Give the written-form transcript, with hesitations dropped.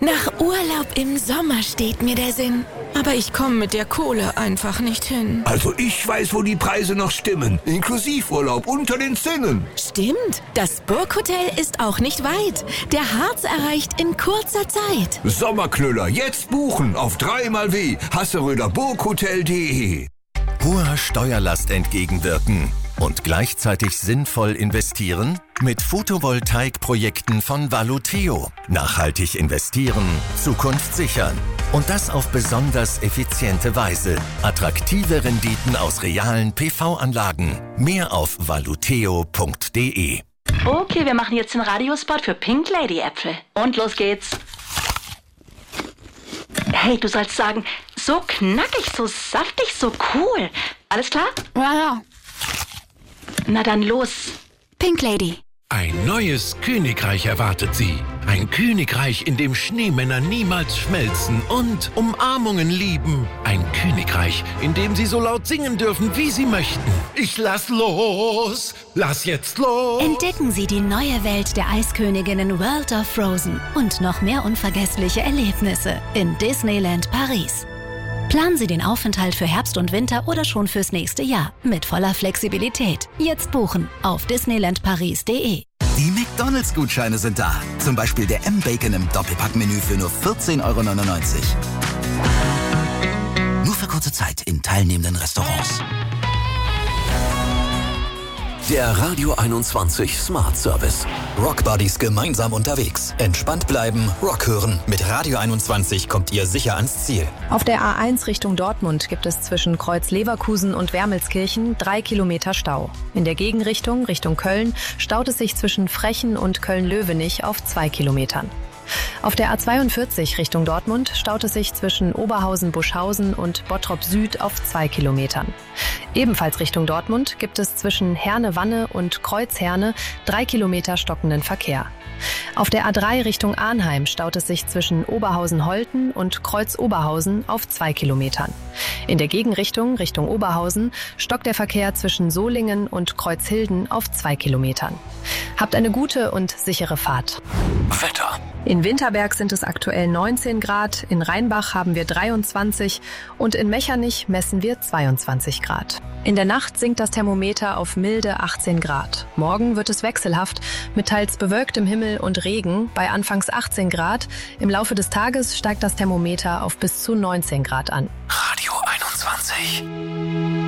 Nach Urlaub im Sommer steht mir der Sinn. Aber ich komme mit der Kohle einfach nicht hin. Also ich weiß, wo die Preise noch stimmen. Inklusivurlaub unter den Zinnen. Stimmt, das Burghotel ist auch nicht weit. Der Harz erreicht in kurzer Zeit. Sommerknüller, jetzt buchen auf 3xw hasseröderburghotel.de. Hoher Steuerlast entgegenwirken und gleichzeitig sinnvoll investieren? Mit Photovoltaikprojekten von Valuteo. Nachhaltig investieren, Zukunft sichern. Und das auf besonders effiziente Weise. Attraktive Renditen aus realen PV-Anlagen. Mehr auf valuteo.de. Okay, wir machen jetzt den Radiospot für Pink Lady Äpfel. Und los geht's. Hey, du sollst sagen, so knackig, so saftig, so cool. Alles klar? Ja. Na dann los. Pink Lady. Ein neues Königreich erwartet Sie. Ein Königreich, in dem Schneemänner niemals schmelzen und Umarmungen lieben. Ein Königreich, in dem Sie so laut singen dürfen, wie Sie möchten. Ich lass los! Lass jetzt los! Entdecken Sie die neue Welt der Eisköniginnen World of Frozen und noch mehr unvergessliche Erlebnisse in Disneyland Paris. Planen Sie den Aufenthalt für Herbst und Winter oder schon fürs nächste Jahr mit voller Flexibilität. Jetzt buchen auf disneylandparis.de. Die McDonalds-Gutscheine sind da. Zum Beispiel der M-Bacon im Doppelpackmenü für nur 14,99 €. Nur für kurze Zeit in teilnehmenden Restaurants. Der Radio 21 Smart Service. Rockbuddies gemeinsam unterwegs. Entspannt bleiben, Rock hören. Mit Radio 21 kommt ihr sicher ans Ziel. Auf der A1 Richtung Dortmund gibt es zwischen Kreuz Leverkusen und Wermelskirchen 3 Kilometer Stau. In der Gegenrichtung, Richtung Köln, staut es sich zwischen Frechen und Köln-Löwenich auf 2 Kilometern. Auf der A42 Richtung Dortmund staut es sich zwischen Oberhausen-Buschhausen und Bottrop Süd auf 2 Kilometern. Ebenfalls Richtung Dortmund gibt es zwischen Herne-Wanne und Kreuz-Herne 3 Kilometer stockenden Verkehr. Auf der A3 Richtung Arnheim staut es sich zwischen Oberhausen-Holten und Kreuz-Oberhausen auf 2 Kilometern. In der Gegenrichtung, Richtung Oberhausen, stockt der Verkehr zwischen Solingen und Kreuzhilden auf 2 Kilometern. Habt eine gute und sichere Fahrt. Wetter. In Winterberg sind es aktuell 19 Grad, in Rheinbach haben wir 23 und in Mechernich messen wir 22 Grad. In der Nacht sinkt das Thermometer auf milde 18 Grad. Morgen wird es wechselhaft mit teils bewölktem Himmel und Regen bei anfangs 18 Grad. Im Laufe des Tages steigt das Thermometer auf bis zu 19 Grad an. Radio 21.